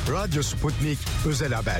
Radyo Sputnik Özel Haber.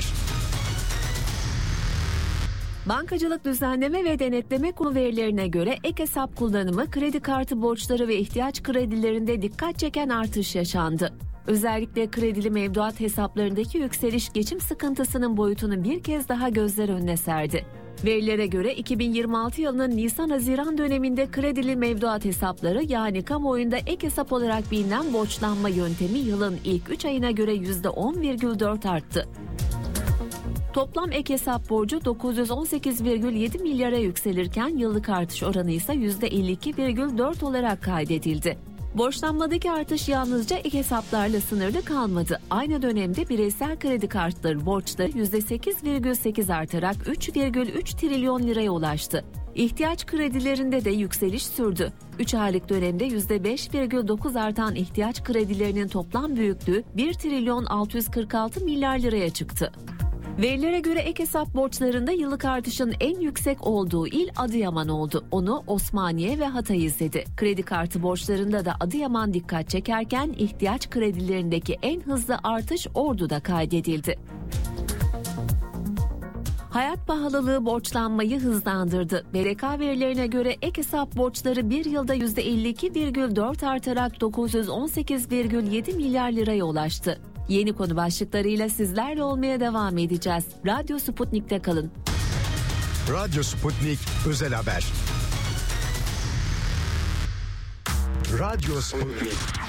Bankacılık Düzenleme ve Denetleme Kurumu verilerine göre ek hesap kullanımı, kredi kartı borçları ve ihtiyaç kredilerinde dikkat çeken artış yaşandı. Özellikle kredili mevduat hesaplarındaki yükseliş geçim sıkıntısının boyutunu bir kez daha gözler önüne serdi. Verilere göre 2026 yılının Nisan-Haziran döneminde kredili mevduat hesapları, yani kamuoyunda ek hesap olarak bilinen borçlanma yöntemi, yılın ilk 3 ayına göre %10,4 arttı. Toplam ek hesap borcu 918,7 milyara yükselirken yıllık artış oranı ise %52,4 olarak kaydedildi. Borçlanmadaki artış yalnızca ek hesaplarla sınırlı kalmadı. Aynı dönemde bireysel kredi kartları borçları %8,8 artarak 3,3 trilyon liraya ulaştı. İhtiyaç kredilerinde de yükseliş sürdü. 3 aylık dönemde %5,9 artan ihtiyaç kredilerinin toplam büyüklüğü 1 trilyon 646 milyar liraya çıktı. Verilere göre ek hesap borçlarında yıllık artışın en yüksek olduğu il Adıyaman oldu. Onu Osmaniye ve Hatay izledi. Kredi kartı borçlarında da Adıyaman dikkat çekerken ihtiyaç kredilerindeki en hızlı artış Ordu'da kaydedildi. Hayat pahalılığı borçlanmayı hızlandırdı. BDK verilerine göre ek hesap borçları bir yılda %52,4 artarak 918,7 milyar liraya ulaştı. Yeni konu başlıklarıyla sizlerle olmaya devam edeceğiz. Radyo Sputnik'te kalın. Radyo Sputnik Özel Haber. Radyo Sputnik.